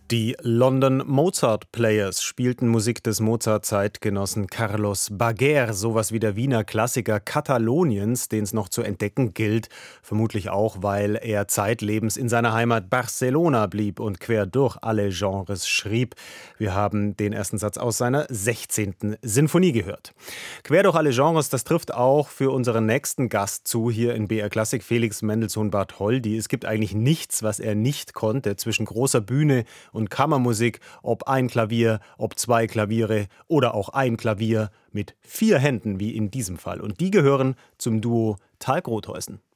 Die London Mozart Players spielten Musik des Mozart-Zeitgenossen Carlos Baguer, sowas wie der Wiener Klassiker Kataloniens, den es noch zu entdecken gilt. Vermutlich auch, weil er zeitlebens in seiner Heimat Barcelona blieb und quer durch alle Genres schrieb. Wir haben den ersten Satz aus seiner 16. Sinfonie gehört. Quer durch alle Genres, das trifft auch für unseren nächsten Gast zu, hier in BR Klassik, Felix Mendelssohn-Bartholdy. Es gibt eigentlich nichts, was er nicht konnte, zwischen großer Bühne und Kammermusik, ob ein Klavier, ob zwei Klaviere oder auch ein Klavier mit 4 Händen, wie in diesem Fall. Und die gehören zum Duo Talg-Rotheusen.